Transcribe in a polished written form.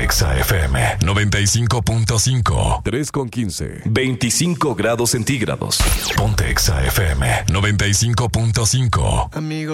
Exa FM 95.5. 3:15. 25 grados centígrados. Ponte Exa FM 95.5. Amigo.